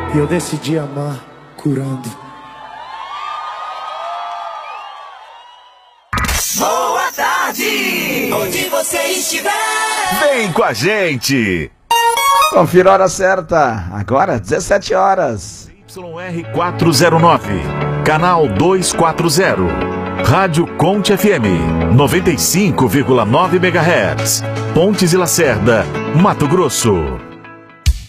E eu decidi amar curando. Boa tarde, onde você estiver. Vem com a gente. Confira a hora certa, agora 17 horas. YR409, canal 240. Rádio Conte FM, 95,9 MHz. Pontes e Lacerda, Mato Grosso.